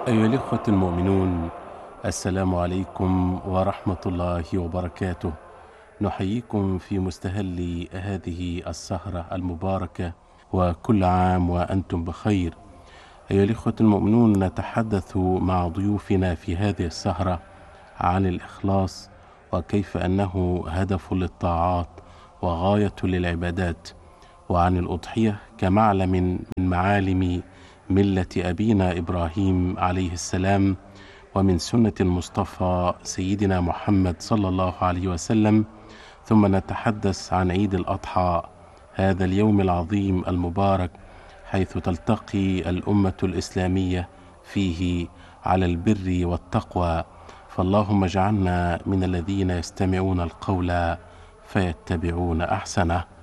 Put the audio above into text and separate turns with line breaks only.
أيها الإخوة المؤمنون، السلام عليكم ورحمة الله وبركاته. نحييكم في مستهل هذه السهرة المباركة، وكل عام وأنتم بخير. أيها الإخوة المؤمنون، نتحدث مع ضيوفنا في هذه السهرة عن الإخلاص، وكيف أنه هدف للطاعات وغاية للعبادات، وعن الأضحية كمعلم من معالم ملة أبينا إبراهيم عليه السلام، ومن سنة المصطفى سيدنا محمد صلى الله عليه وسلم. ثم نتحدث عن عيد الأضحى، هذا اليوم العظيم المبارك، حيث تلتقي الأمة الإسلامية فيه على البر والتقوى. فاللهم اجعلنا من الذين يستمعون القول فيتبعون أحسنه.